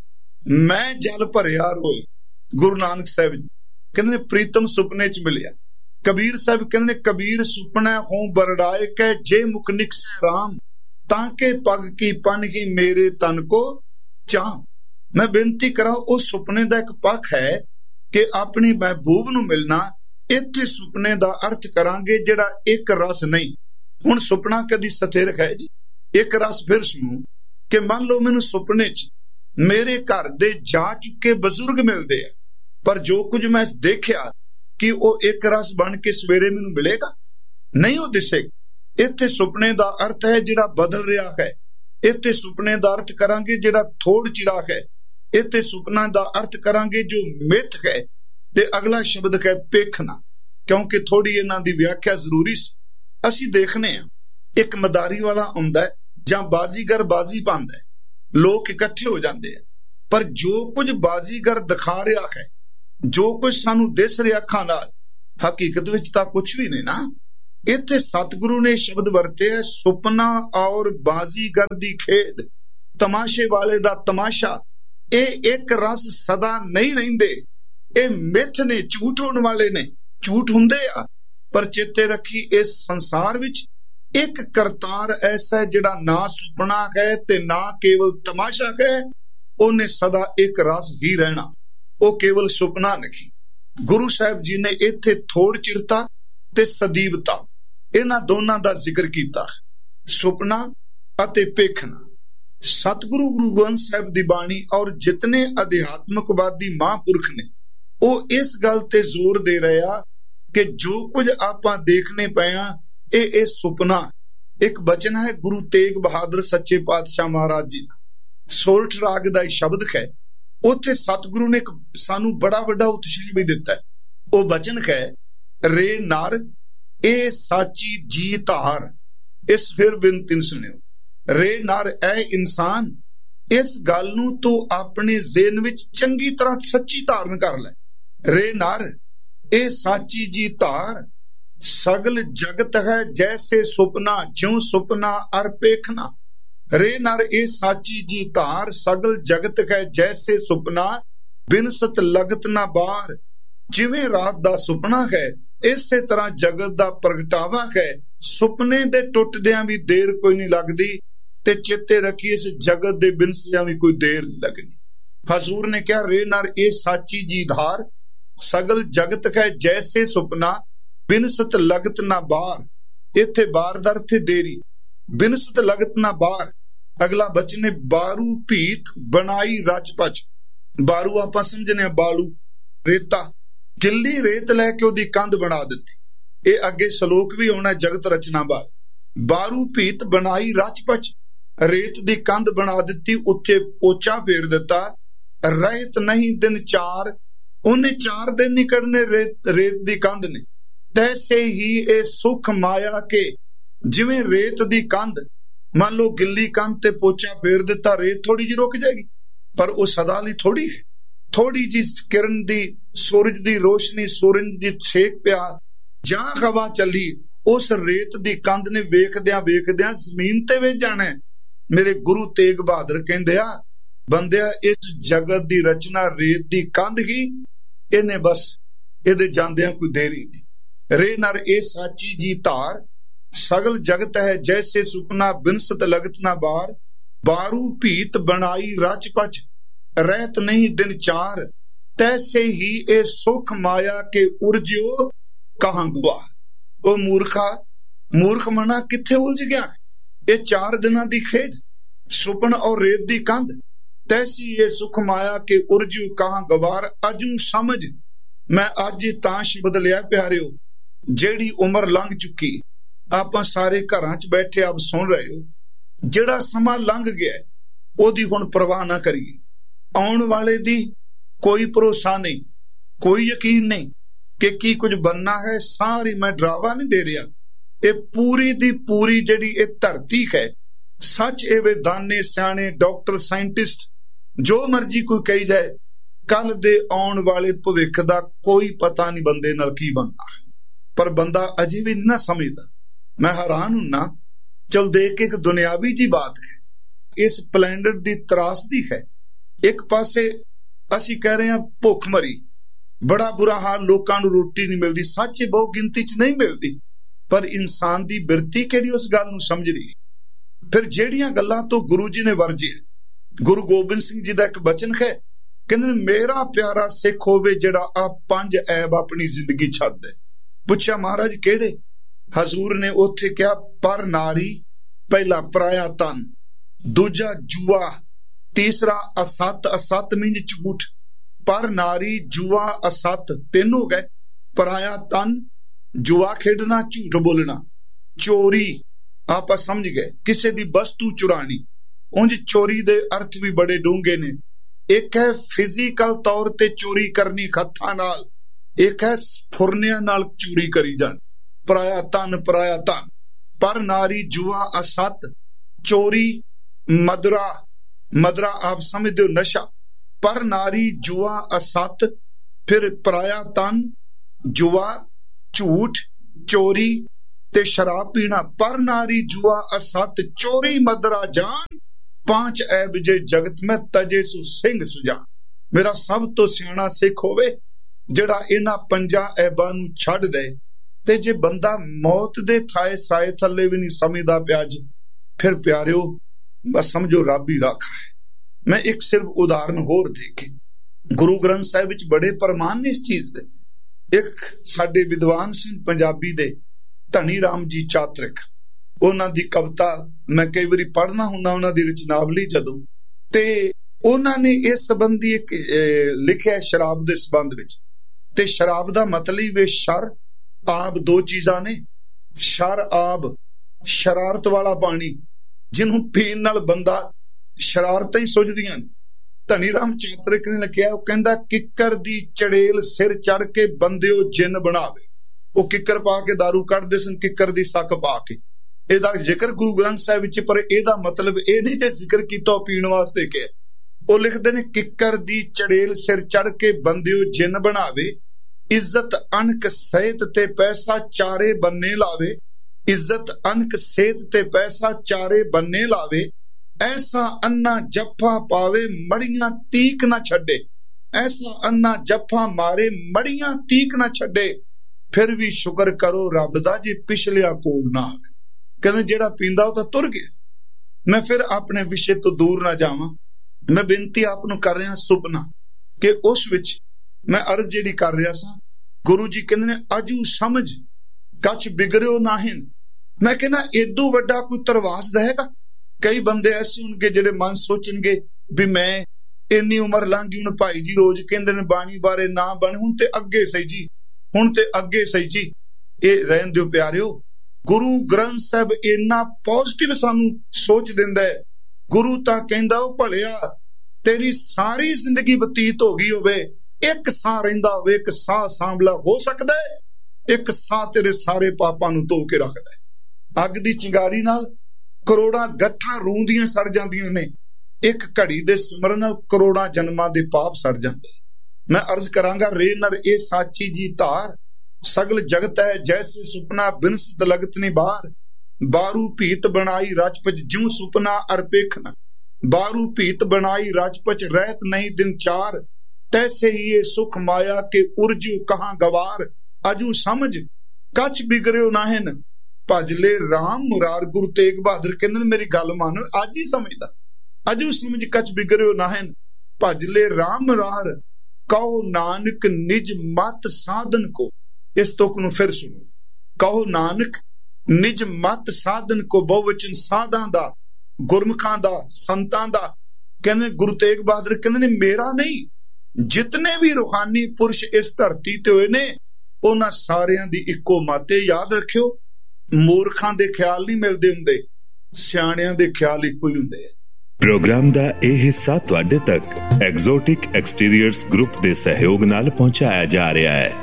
मैं जल भरिया रोए। गुरु नानक साहब जी कहते प्रीतम सुपने च मिलिया। कबीर साहब कहते कबीर सुपने हो बरड़ाए कै जे मुख निकसै राम, ताके पग की पन की मेरे तन को चाह। मैं बेनती करा उस सुपने का एक पख है कि अपनी महबूब नूं मिलना। इत्थे सुपने का अर्थ करांगे जिहड़ा एक रस नहीं। हुण सुपना कदी सथेरक है जी। एक रस फिर सुनो कि मान लो मैनूं सुपने च मेरे घर दे जा चुके बजुर्ग मिलते हैं, पर जो कुछ मैं देखिया कि वो एक रस बन के सवेरे मैनूं मिलेगा नहीं, वो दिसेगा। इत्थे सुपने का अर्थ है जिहड़ा बदल रहा है। इत्थे सुपने का अर्थ करांगे जिहड़ा थोड़ चिरा है। इत्थे सुपना का अर्थ करांगे जो मिथ है। ते अगला शब्द है पेखना, क्योंकि थोड़ी इन्हां दी व्याख्या जरूरी सी। असीं देखने आ एक मदारी वाला आउंदा है जां बाजीगर बाजी पांदा है, लोग इकट्ठे हो जाते हैं, पर जो कुछ बाजीगर दिखा रहा है, जो कुछ सानू दिस रहा अखां नाल, हकीकत विच तां कुछ भी नहीं ना। इत्थे सतगुरु ने शब्द वरते है सुपना और बाजीगर दी खेड, तमाशे वाले दा तमाशा। ये एक रस सदा नहीं रहिंदे, ये मिथ ने, झूठ होने वाले ने, झूठ हुंदे आ। पर चेते रखी इस संसार विच एक करतार ऐसा है जिहड़ा ना सुपना है ते ना केवल तमाशा है, उन्हें सदा एक रस ही रहना, वो केवल सुपना नहीं। गुरु साहब जी ने इत्थे थोड़ चिरता ते सदीवता इन्हां दोनां दा जिक्र कीता, सुपना अते पेखना। सतगुरु गुरु गोबिंद साहब दी बाणी और जितने अध्यात्मकवादी महापुरख ने वो इस गल ते जोर दे रहे आ कि जो कुछ आपां देखने पे आ ए ए सुपना। एक वचन है गुरु तेग बहादुर सच्चे पातशाह महाराज जी दा, सोरठ राग दा शब्द है। उत्थे सतगुरु ने एक सानू बड़ा वड्डा उत्साह भी दिता है। वो वचन है रे नर ए साची जी धार। इस फिर बिनती सुनियो, रे नर ए इंसान, इस गल नू तू अपने ज़हन विच चंगी तरह सच्ची धारण कर ले। रे नर ए साची जी धार, सगल जगत है जैसे सुपना, ज्यों सुपना अर पेखना। रे नर ए साची जी धार, सगल जगत है जैसे सुपना, बिन सत लगत ना बार। जिवें रात दा सुपना है, इसे तरह जगत दा प्रगटावा है। सुपने दे टुटदियां भी देर कोई नहीं लगदी, ते चेते रखी इस जगत दे बिनसियां भी कोई देर नहीं लगनी। हजूर ने कहा रे नर ए साची जी धार, सगल जगत है जैसे सुपना, बिनसत लगत ना बार। इत्थे बार दा अर्थ देरी, बिनसत लगत ना बार। अगला बचन है बारू भीत बनाई रच पच। बारू आपां समझने बालू, रेता, गिल्ली रेत लैके ओदी कंध बना दित्ती। ये अगे सलोक भी होना जगत रचना बार। बारू भीत बनाई रच पच, रेत दी कंध बना दित्ती, उत्ते पोचा फेर दिता। रहत नहीं दिन चार, उन्हें चार दिन नहीं करने रेत रेत दी कंध ने। तैसे ही ए सुख माया के, जिवें रेत दी कंध, मान लो गिल्ली कंध ते पोचा फेर दिता, रेत थोड़ी जी रुक जाएगी, पर वो सदा लई थोड़ी है। थोड़ी जी किरण दी, सूरज दी रोशनी, सूरज दी छेक पिया जां हवा चली, उस रेत दी कंध ने वेखदियां वेखदियां जमीन ते विच जाना है। मेरे गुरु तेग बहादुर कहंदे आ बंदिया, इस जगत दी रचना रेत दी कंध ही, इन्हें बस इहदे जांदियां कोई देरी नहीं। रे नर ए साची जी धार, सगल जगत है जैसे सुपना, बिनसत लगत ना बार। बारू भीत बनाई रच पच, रहत नहीं दिन चार। तैसे ही ए सुख माया के उर्ज्यो कहां गुआर। ओ मूर्खा, मूर्ख मना किथे उलझ गया। ये चार दिनां दी खेड, सुपन और रेत दी कंध। तैसी ये सुख माया के उर्ज्यो कहां गवार। अजू समझ मैं अज तां शब्द लिया प्यारियो, जेड़ी उम्र लंघ चुकी। आपां सारे घरां च बैठे आप सुन रहे हो, जेड़ा समा लंघ गया ओदी हुण परवाह ना करिए। आउण वाले दी कोई भरोसा नहीं, कोई यकीन नहीं कि की कुछ बनना है। सारी मैं डरावा नहीं दे रहा, ये पूरी दी पूरी जेड़ी ये धरती है, सच ए वे दाने सियाणे डॉक्टर साइंटिस्ट जो मर्जी कोई कही जाए, कल दे आउण वाले भविख दा कोई पता नहीं बंदे नाल की बनना। पर बंदा अजे भी नहीं ना समझदा। मैं हैरान हूं ना, चल देख के एक दुनियावी जी बात है, इस प्लैनेट दी त्रासदी है। ਇੱਕ ਪਾਸੇ ਅਸੀਂ ਕਹਿ ਰਹੇ ਹਾਂ ਭੁੱਖਮਰੀ, ਬੜਾ ਬੁਰਾ ਹਾਲ, ਲੋਕਾਂ ਨੂੰ ਰੋਟੀ ਨਹੀਂ ਮਿਲਦੀ। ਸੱਚ ਹੈ, ਬਹੁ ਗਿਣਤੀ 'ਚ ਨਹੀਂ ਮਿਲਦੀ, ਪਰ ਇਨਸਾਨ ਦੀ ਬਿਰਤੀ ਕਿਹੜੀ ਉਸ ਗੱਲ ਨੂੰ ਸਮਝ ਰਹੀ। ਫਿਰ ਜਿਹੜੀਆਂ ਗੱਲਾਂ ਤੋਂ ਗੁਰੂ ਜੀ ਨੇ ਵਰਜੇ, ਗੁਰੂ ਗੋਬਿੰਦ ਸਿੰਘ ਜੀ ਦਾ ਇੱਕ ਬਚਨ ਹੈ, ਕਹਿੰਦੇ ਨੇ ਮੇਰਾ ਪਿਆਰਾ ਸਿੱਖ ਹੋਵੇ ਜਿਹੜਾ ਆ ਪੰਜ ਐਬ ਆਪਣੀ ਜ਼ਿੰਦਗੀ ਛੱਡ ਦੇ। ਪੁੱਛਿਆ ਮਹਾਰਾਜ ਕਿਹੜੇ? ਹਜ਼ੂਰ ਨੇ ਉੱਥੇ ਕਿਹਾ ਪਰ ਨਾਰੀ, ਪਹਿਲਾ ਪਰਾਇਆ ਤਨ, ਦੂਜਾ ਜੂਆ, ਤੀਸਰਾ ਅਸਤ, ਅਸਤ ਮੀਨਜ ਝੂਠ, ਪਰ ਨਾਰੀ, ਜੂਆ, ਅਸਤ, ਤਿੰਨ ਹੋ ਗਏ। ਪਰਾਇਆ ਤਨ, ਜੂਆ ਖੇਡਣਾ, ਝੂਠ ਬੋਲਣਾ, ਚੋਰੀ ਆਪਾਂ ਸਮਝ ਗਏ, ਕਿਸੇ ਦੀ ਵਸਤੂ ਚੁਰਾਣੀ। ਉਂਝ ਚੋਰੀ ਦੇ ਅਰਥ ਵੀ ਬੜੇ ਡੂੰਘੇ ਨੇ। ਇੱਕ ਹੈ ਫਿਜ਼ੀਕਲ ਤੌਰ ਤੇ ਚੋਰੀ ਕਰਨੀ ਹੱਥਾਂ ਨਾਲ, ਇੱਕ ਹੈ ਫੁਰਨਿਆਂ ਨਾਲ ਚੋਰੀ ਕਰੀ ਜਾਣ। ਪਰਾਇਆ ਤਨ, ਪਰਾਇਆ ਤਨ, ਪਰ ਨਾਰੀ, ਜੂਆ, ਅਸਤ, ਚੋਰੀ, ਮਦਰਾ, ਮਦਰਾ ਆਪ ਸਮਝਦੇ ਹੋ ਨਸ਼ਾ। ਪਰ ਨਾਰੀ, ਜੂਆ, ਅਸਤ, ਫਿਰ ਪਰਾਇਆ ਤਨ, ਜੂਆ, ਝੂਠ, ਚੋਰੀ ਤੇ ਸ਼ਰਾਬ ਪੀਣਾ। ਪਰ ਨਾਰੀ, ਜੂਆ, ਅਸਤ, ਚੋਰੀ, ਮਦਰਾ, ਜਾਨ, ਪਾंच ऐब जे जगत में तजे सु सिंह सुजा। मेरा सब तो सियाणा सिख होवे ਜਿਹੜਾ ਇਹਨਾਂ ਪੰਜਾਂ ਐਬਾਂ ਨੂੰ ਛੱਡ ਦੇ। ਤੇ ਜੇ ਬੰਦਾ ਮੌਤ ਦੇ ਥਾਏ ਸਾਏ ਥੱਲੇ ਵੀ ਨਹੀਂ ਸਮਝਦਾ ਪਿਆ ਅੱਜ, ਫਿਰ ਪਿਆਰਿਓ ਬਸ ਸਮਝੋ ਰੱਬ ਹੀ ਰਾਖਾ ਹੈ। ਮੈਂ ਇੱਕ ਸਿਰਫ ਉਦਾਹਰਨ ਹੋਰ ਦੇ ਕੇ, ਗੁਰੂ ਗ੍ਰੰਥ ਸਾਹਿਬ ਵਿੱਚ ਬੜੇ ਪ੍ਰਮਾਣ ਨੇ ਇਸ ਚੀਜ਼ ਦੇ। ਇੱਕ ਸਾਡੇ ਵਿਦਵਾਨ ਸਿੰਘ ਪੰਜਾਬੀ ਦੇ ਧਨੀ ਰਾਮ ਜੀ ਚਾਤਰਿਕ, ਉਹਨਾਂ ਦੀ ਕਵਿਤਾ ਮੈਂ ਕਈ ਵਾਰੀ ਪੜ੍ਹਨਾ ਹੁੰਦਾ, ਉਹਨਾਂ ਦੀ ਰਚਨਾਵਲੀ ਜਦੋਂ, ਤੇ ਉਹਨਾਂ ਨੇ ਇਸ ਸੰਬੰਧੀ ਇੱਕ ਲਿਖਿਆ ਸ਼ਰਾਬ ਦੇ ਸੰਬੰਧ ਵਿੱਚ। ਤੇ ਸ਼ਰਾਬ ਦਾ ਮਤਲਬ ਹੈ ਸ਼ਰ ਆਬ, ਦੋ ਚੀਜ਼ਾਂ ਨੇ। ਸ਼ਰ ਆਬ, ਸ਼ਰਾਰਤ ਵਾਲਾ ਪਾਣੀ, ਜਿਹਨੂੰ ਪੀਣ ਨਾਲ ਬੰਦਾ ਸ਼ਰਾਰਤਾਂ ਹੀ ਸੁਝਦੀਆਂ ਨੇ। ਧਨੀ ਰਾਮ ਚਾਤਰਿਕ ਨੇ ਲਿਖਿਆ, ਉਹ ਕਹਿੰਦਾ ਕਿੱਕਰ ਦੀ ਚੜੇਲ ਸਿਰ ਚੜ ਕੇ ਬੰਦਿਓ ਜਿੰਨ ਬਣਾਵੇ। ਉਹ ਕਿੱਕਰ ਪਾ ਕੇ ਦਾਰੂ ਕੱਢਦੇ ਸਨ, ਕਿੱਕਰ ਦੀ ਸੱਕ ਪਾ ਕੇ। ਇਹਦਾ ਜ਼ਿਕਰ ਗੁਰੂ ਗ੍ਰੰਥ ਸਾਹਿਬ ਵਿੱਚ, ਪਰ ਇਹਦਾ ਮਤਲਬ ਇਹ ਨਹੀਂ ਜੇ ਜ਼ਿਕਰ ਕੀਤਾ ਪੀਣ ਵਾਸਤੇ ਕਿ ਉਹ ਲਿਖਦੇ ਨੇ ਕਿੱਕਰ ਦੀ ਚੜੇਲ ਸਿਰ ਚੜ ਕੇ ਬੰਦਿਓ ਜਿੰਨ ਬਣਾਵੇ, ਇੱਜ਼ਤ ਅਣਖ ਸਿਹਤ ਤੇ ਪੈਸਾ ਚਾਰੇ ਬੰਨੇ ਲਾਵੇ। ਇੱਜ਼ਤ ਅਣਖ ਸਿਹਤ ਤੇ ਪੈਸਾ ਚਾਰੇ ਬੰਨੇ ਲਾਵੇ, ਐਸਾ ਅੰਨਾ ਜੱਫਾ ਪਾਵੇ ਮੜੀਆਂ ਤੀਕ ਨਾ ਛੱਡੇ। ਐਸਾ ਅੰਨਾ ਜੱਫਾ ਮਾਰੇ ਮੜੀਆਂ ਤੀਕ ਨਾ ਛੱਡੇ, ਫਿਰ ਵੀ ਸ਼ੁਕਰ ਕਰੋ ਰੱਬ ਦਾ ਜੇ ਪਿਛਲਿਆ ਕੋਲ ਨਾ ਆਵੇ। ਕਹਿੰਦੇ ਜਿਹੜਾ ਪੀਂਦਾ ਉਹ ਤਾਂ ਤੁਰ ਗਿਆ। ਮੈਂ ਫਿਰ ਆਪਣੇ ਵਿਸ਼ੇ ਤੋਂ ਦੂਰ ਨਾ ਜਾਵਾਂ, ਮੈਂ ਬੇਨਤੀ ਆਪ ਨੂੰ ਕਰ ਰਿਹਾ ਸੁਪਨਾ, ਕਿ ਉਸ ਵਿੱਚ ਮੈਂ ਅਰਜ਼ ਜਿਹੜੀ ਕਰ ਰਿਹਾ ਸਾਂ, ਗੁਰੂ ਜੀ ਕਹਿੰਦੇ ਨੇ ਅਜੂ ਸਮਝ ਕੱਚ ਬਿਗੜਿਓ ਨਾਹਿਨ। ਮੈਂ ਕਹਿੰਦਾ ਏਦੂ ਵੱਡਾ ਕੋਈ ਤਰਵਾਸ ਦਏਗਾ? ਕਈ ਬੰਦੇ ਐਸੇ ਹੋਣਗੇ ਜਿਹੜੇ ਮਨ ਸੋਚਣਗੇ ਵੀ ਮੈਂ ਇੰਨੀ ਉਮਰ ਲੰਘ ਗਈ, ਹੁਣ ਭਾਈ ਜੀ ਰੋਜ਼ ਕਹਿੰਦੇ ਨੇ ਬਾਣੀ ਬਾਰੇ ਨਾ ਬਣ, ਹੁਣ ਤੇ ਅੱਗੇ ਸਹੀ ਜੀ, ਹੁਣ ਤੇ ਅੱਗੇ ਸਹੀ ਜੀ। ਇਹ ਰਹਿਣ ਦਿਓ ਪਿਆਰਿਓ, ਗੁਰੂ ਗ੍ਰੰਥ ਸਾਹਿਬ ਇੰਨਾ ਪੋਜ਼ਿਟਿਵ ਸਾਨੂੰ ਸੋਚ ਦਿੰਦਾ ਹੈ। ਗੁਰੂ ਤਾਂ ਕਹਿੰਦਾ ਉਹ ਭਲਿਆ ਤੇਰੀ ਸਾਰੀ ਜ਼ਿੰਦਗੀ ਬਤੀਤ ਹੋ ਗਈ ਹੋਵੇ, ਇੱਕ ਸਾਹ ਰਹਿੰਦਾ ਹੋਵੇ, ਇੱਕ ਸਾਹ ਸਾਂਭਲਾ ਹੋ ਸਕਦਾ ਹੈ, ਇੱਕ ਸਾਹ ਤੇਰੇ ਸਾਰੇ ਪਾਪਾਂ ਨੂੰ ਧੋ ਕੇ ਰੱਖਦਾ ਹੈ। ਅੱਗ ਦੀ ਚਿੰਗਾਰੀ ਨਾਲ ਕਰੋੜਾਂ ਗੱਠਾਂ ਰੂਹ ਦੀਆਂ ਸੜ ਜਾਂਦੀਆਂ ਨੇ, ਇੱਕ ਘੜੀ ਦੇ ਸਿਮਰਨ ਨਾਲ ਕਰੋੜਾਂ ਜਨਮਾਂ ਦੇ ਪਾਪ ਸੜ ਜਾਂਦੇ। ਮੈਂ ਅਰਜ਼ ਕਰਾਂਗਾ ਰੇ ਨਰ ਇਹ ਸਾਚੀ ਜੀ ਧਾਰ, ਸਗਲ ਜਗਤ ਹੈ ਜੈਸੇ ਸੁਪਨਾ ਬਿਨਸਤ ਲਗਤ ਨੀ ਬਾਹਰ। ਬਾਰੂ ਭੀਤ ਬਣਾਈ ਰਚਪਚ ਜਿਉ ਸੁਪਨਾ ਅਰਪੇਖਨ, ਬਾਰੂ ਭੀਤ ਬਣਾਈ रजपच रहत नहीं दिन चार, तैसे ही ये सुख माया के उर्जू कहाँ गवार। अजू समझ कछ बिगड़ियो नाहिन भजले राम मुरार। गुरु तेग बहादुर कहंदे ने मेरी गल मान, अज ही समझदा। अजू समझ कछ बिगड़ियो नाहिन भजले राम मुरार, कहो नानक निज मत साधन को। इस तुक नूं फिर सुनो, कहो नानक निज मत साधन को, बहुवचन साधां दा, गुरमुखां दा, संतां दा। कहंदे गुरु तेग बहादुर कहंदे ने मेरा नहीं, जितने भी रूहानी पुरुष इस धरती ते होए ने उन्हां सारियां दी इक्को मत है। याद रखियो, मूर्खां दे ख्याल नहीं मिलदे हुंदे, सियाणियां दे ख्याल इक्को ही हुंदे। प्रोग्राम दा ਇਹ ਹਿੱਸਾ ਤੁਹਾਡੇ ਤੱਕ ਐਗਜ਼ੋਟਿਕ ਐਕਸਟੀਰੀਅਰਸ ਗਰੁੱਪ ਦੇ ਸਹਿਯੋਗ ਨਾਲ ਪਹੁੰਚਾਇਆ ਜਾ ਰਿਹਾ ਹੈ।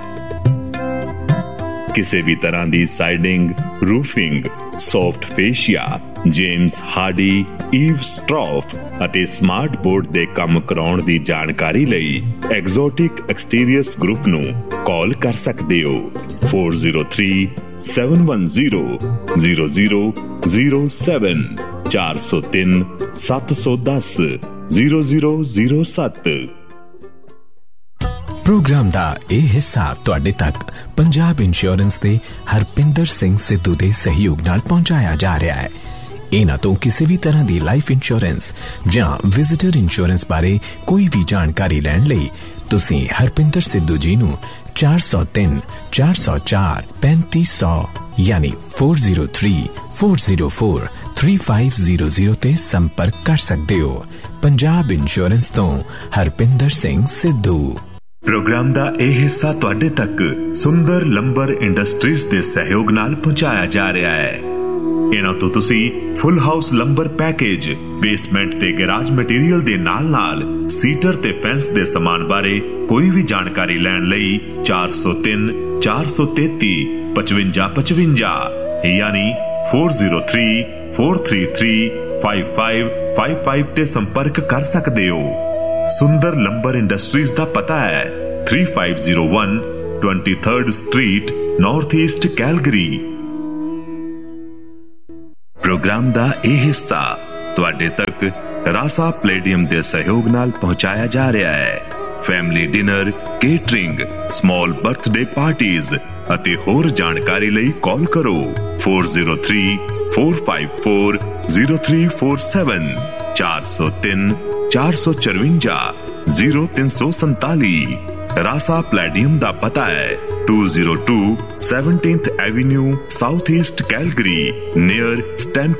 ਕਿਸੇ ਵੀ ਤਰ੍ਹਾਂ ਦੀ siding, roofing, soft ਫੇਸ਼ੀਆ, James Hardy, Eve ਸਟਰੌਫ ਅਤੇ ਸਮਾਰਟ ਬੋਰਡ ਦੇ ਕੰਮ ਕਰਾਉਣ ਦੀ ਜਾਣਕਾਰੀ ਲਈ ਐਗਜ਼ੋਟਿਕ ਐਕਸਟੀਰੀਅਰਸ ਗਰੁੱਪ ਨੂੰ ਕਾਲ ਕਰ ਸਕਦੇ ਹੋ four zero three seven one zero zero zero zero seven, ਚਾਰ ਸੌ ਤਿੰਨ ਸੱਤ ਸੌ ਦਸ ਜ਼ੀਰੋ ਜ਼ੀਰੋ ਜ਼ੀਰੋ ਸੱਤ। ਪ੍ਰੋਗਰਾਮ ਦਾ ਇਹ ਹਿੱਸਾ ਤੁਹਾਡੇ ਤੱਕ ਪੰਜਾਬ ਇੰਸ਼ੋਰੈਂਸ ਦੇ ਹਰਪਿੰਦਰ ਸਿੰਘ ਸਿੱਧੂ ਦੇ ਸਹਿਯੋਗ ਨਾਲ ਪਹੁੰਚਾਇਆ ਜਾ ਰਿਹਾ ਹੈ। ਇਹਨਾਂ ਤੋਂ ਕਿਸੇ ਵੀ ਤਰ੍ਹਾਂ ਦੀ ਲਾਈਫ ਇੰਸ਼ੋਰੈਂਸ ਜਾਂ ਵਿਜ਼ਿਟਰ ਇੰਸ਼ੋਰੈਂਸ ਬਾਰੇ ਕੋਈ ਵੀ ਜਾਣਕਾਰੀ ਲੈਣ ਲਈ ਤੁਸੀਂ ਹਰਪਿੰਦਰ ਸਿੱਧੂ ਜੀ ਨੂੰ ਚਾਰ ਸੌ ਤਿੰਨ ਚਾਰ ਸੌ ਚਾਰ ਪੈਂਤੀ ਸੌ ਯਾਨੀ ਚਾਰ ਜ਼ੀਰੋ ਤਿੰਨ ਚਾਰ ਜ਼ੀਰੋ ਚਾਰ ਤਿੰਨ ਪੰਜ ਜ਼ੀਰੋ ਜ਼ੀਰੋ ਤੇ ਸੰਪਰਕ ਕਰ ਸਕਦੇ ਹੋ। ਪੰਜਾਬ ਇੰਸ਼ੋਰੈਂਸ ਤੋਂ ਹਰਪਿੰਦਰ ਸਿੰਘ ਸਿੱਧੂ। ਪ੍ਰੋਗਰਾਮ ਦਾ ਇਹ ਹਿੱਸਾ ਤੁਹਾਡੇ ਤੱਕ ਸੁੰਦਰ ਲੰਬਰ ਇੰਡਸਟਰੀਜ਼ ਦੇ ਸਹਿਯੋਗ ਨਾਲ ਪਹੁੰਚਾਇਆ ਜਾ ਰਿਹਾ ਹੈ। ਇਹਨਾਂ ਤੋਂ ਤੁਸੀਂ ਫੁੱਲ ਹਾਊਸ ਲੰਬਰ ਪੈਕੇਜ, ਬੇਸਮੈਂਟ ਤੇ ਗੈਰਾਜ ਮਟੀਰੀਅਲ ਦੇ ਨਾਲ ਨਾਲ ਸੀਟਰ ਤੇ ਫੈਂਸ ਦੇ ਸਮਾਨ ਬਾਰੇ ਕੋਈ ਵੀ ਜਾਣਕਾਰੀ ਲੈਣ ਲਈ ਚਾਰ ਸੌ ਤਿੰਨ ਚਾਰ ਸੌ ਤੇਤੀ ਪਚਵੰਜਾ ਪਚਵੰਜਾ ਯਾਨੀ ਚਾਰ ਜ਼ੀਰੋ ਤਿੰਨ ਚਾਰ ਤਿੰਨ ਤਿੰਨ ਪੰਜ ਪੰਜ ਪੰਜ ਪੰਜ ਤੇ ਸੰਪਰਕ ਕਰ ਸਕਦੇ ਹੋ। ਸੁੰਦਰ ਲੰਬਰ ਇੰਡਸਟਰੀਜ਼ ਦਾ ਪਤਾ ਹੈ ਤਿੰਨ ਪੰਜ ਜ਼ੀਰੋ ਇੱਕ तेईसवीं street north East Calgary. Programme ਦਾ ਇਹ ਹਿੱਸਾ ਤੁਹਾਡੇ ਤੱਕ ਰਾਸਾ ਪਲੇਡੀਅਮ ਦੇ ਸਹਿਯੋਗ ਨਾਲ ਪਹੁੰਚਾਇਆ ਜਾ ਰਿਹਾ ਹੈ। Family dinner, catering, small birthday parties ਅਤੇ ਹੋਰ ਜਾਣਕਾਰੀ ਲਈ ਕਾਲ ਕਰੋ ਚਾਰ ਜ਼ੀਰੋ ਤਿੰਨ ਚਾਰ ਪੰਜ ਚਾਰ ਜ਼ੀਰੋ ਤਿੰਨ ਚਾਰ ਸੱਤ ਚਾਰ ਸੌ ਤਿੰਨ ਚਾਰ ਸੌ ਚੁਰੰਜਾ ਜ਼ੀਰੋ ਤਿੰਨ ਸੌ ਸੰਤਾਲੀ। ਰਾਸਾ ਪਲੇਡੀਅਮ ਦਾ ਪਤਾ ਹੈ ਦੋ ਜ਼ੀਰੋ ਦੋ ਸੈਵਨਟੀਨਥ avenue south East Calgary near Stanford